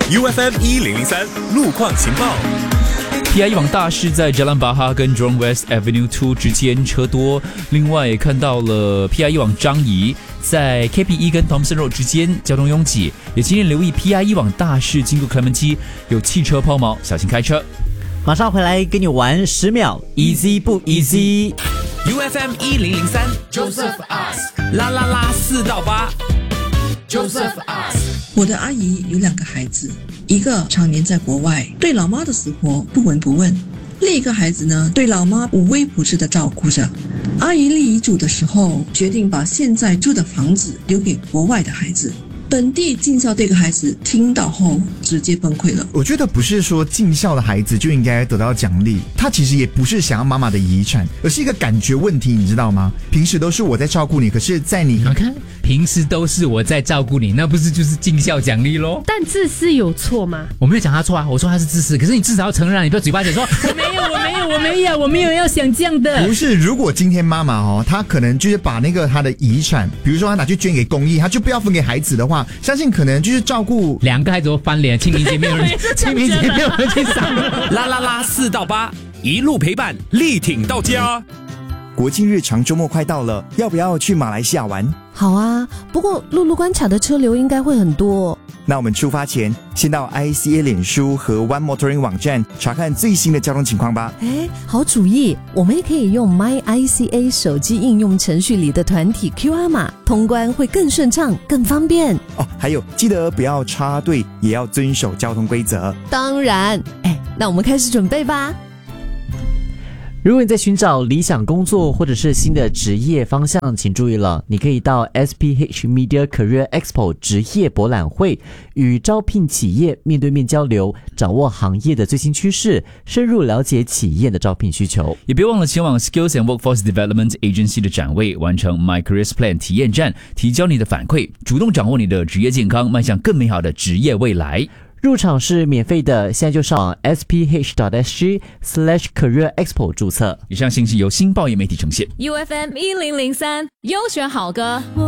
UFM 1003路况情报。 PIE 往大市在 Jalan Bahar 跟 Jurong West Avenue 2之间车多，另外也看到了 PIE 往张仪在 KP1 跟 Thomson Road 之间交通拥挤，也请你留意 PIE 往大市经过 Clementi 有汽车抛锚，小心开车。 马上回来跟你玩10秒 ，easy 不 easy？ UFM 1003 Joseph Ask 啦啦啦4到8 Joseph Ask。 我的阿姨有2个孩子，一个常年在国外，对老妈的死活不闻不问；另一个孩子呢，对老妈无微不至的照顾着。阿姨立遗嘱的时候，决定把现在住的房子留给国外的孩子。本地尽孝这个孩子听到后直接崩溃了。 我觉得不是说尽孝的孩子就应该得到奖励，他其实也不是想要妈妈的遗产，而是一个感觉问题，你知道吗？平时都是我在照顾你，可是在你看，平时都是我在照顾你，那不是就是尽孝奖励咯？ 但自私有错吗？ 我没有讲他错啊，我说他是自私，可是你至少要承认，你不要嘴巴讲说我没有要想这样的。 不是，如果今天妈妈她可能就是把那个她的遗产，比如说她拿去捐给公益，她就不要分给孩子的话，相信可能就是照顾 2个孩子都翻脸，清明节没有人去上啦啦啦4到8，一路陪伴，力挺到家。 国庆日长周末快到了，要不要去马来西亚玩？ 好啊，不过陆路关卡的车流应该会很多。 那我们出发前，先到 ICA 脸书和 One Motoring 网站查看最新的交通情况吧。 好主意，我们也可以用 MyICA 手机应用程序里的团体 QR 码，通关会更顺畅、更方便。 还有记得不要插队，也要遵守交通规则。 当然，那我们开始准备吧。 如果你在寻找理想工作或者是新的职业方向，请注意了，你可以到 SPH Media Career Expo 职业博览会，与招聘企业面对面交流，掌握行业的最新趋势，深入了解企业的招聘需求。 也别忘了前往 Skills and Workforce Development Agency 的展位，完成 My Careers Plan 体验站，提交你的反馈，主动掌握你的职业健康，迈向更美好的职业未来。 入场是免费的，现在就上网 sph.sg/career expo 注册。 以上信息由新报业媒体呈现。 UFM 1003优选好歌。